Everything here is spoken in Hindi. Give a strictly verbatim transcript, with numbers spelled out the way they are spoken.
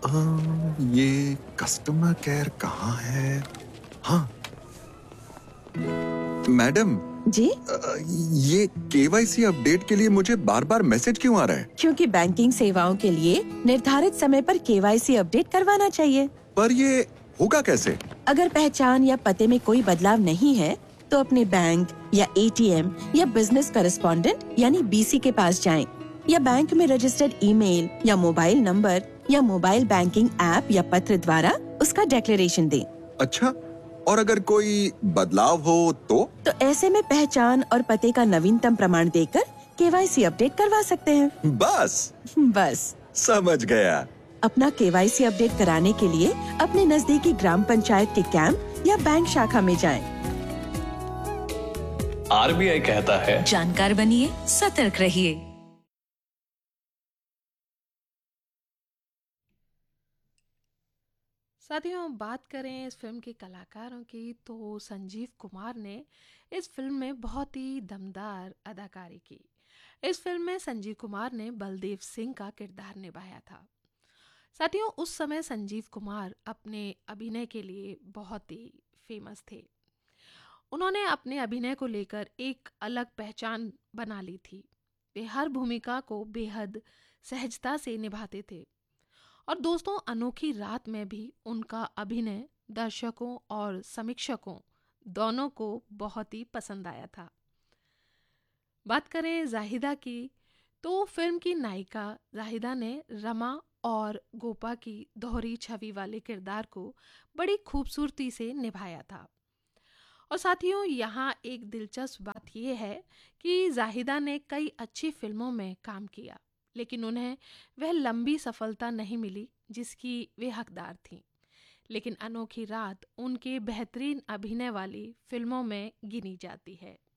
अ, ये कस्टमर केयर कहाँ है? हाँ, मैडम, जी, अ, ये केवाईसी अपडेट के लिए मुझे बार-बार मैसेज क्यों आ रहा है? क्योंकि बैंकिंग सेवाओं के लिए निर्धारित समय पर केवाईसी अपडेट करवाना चाहिए। पर ये होगा कैसे? अगर पहचान या पते में कोई बदलाव नहीं है, तो अपने बैंक या एटीएम या बिजनेस करेस्पॉन्डेंट यानी बीसी के पास जाएं, या बैंक में रजिस्टर्ड ईमेल या मोबाइल नंबर या मोबाइल बैंकिंग ऐप या पत्र द्वारा उसका डिक्लेरेशन दें। अच्छा, और अगर कोई बदलाव हो तो? तो ऐसे में पहचान और पते का नवीनतम प्रमाण देकर केवाईसी अपडेट करवा सकते हैं। बस, बस, समझ गया। अपना केवाईसी अपडेट कराने के लिए अपने नजदीकी ग्राम पंचायत के कैंप या बैंक शाखा में जाएं। आरबीआई कहता है, जानकार बनिए, सतर्क रहिए। साथियों, बात करें इस फिल्म के कलाकारों की तो संजीव कुमार ने इस फिल्म में बहुत ही दमदार अदाकारी की। इस फिल्म में संजीव कुमार ने बलदेव सिंह का किरदार निभाया था। साथियों, उस समय संजीव कुमार अपने अभिनय के लिए बहुत ही फेमस थे। उन्होंने अपने अभिनय को लेकर एक अलग पहचान बना ली थी। वे हर भूमिका को बेहद सहजता से निभाते थे। और दोस्तों, अनोखी रात में भी उनका अभिनय दर्शकों और समीक्षकों दोनों को बहुत ही पसंद आया था। बात करें जाहिदा की तो फिल्म की नायिका जाहिदा ने रमा और गोपा की दोहरी छवि वाले किरदार को बड़ी खूबसूरती से निभाया था। और साथियों, यहाँ एक दिलचस्प बात यह है कि जाहिदा ने कई अच्छी फिल्मों में काम किया, लेकिन उन्हें वह लंबी सफलता नहीं मिली जिसकी वे हकदार थीं। लेकिन अनोखी रात उनके बेहतरीन अभिनय वाली फिल्मों में गिनी जाती है।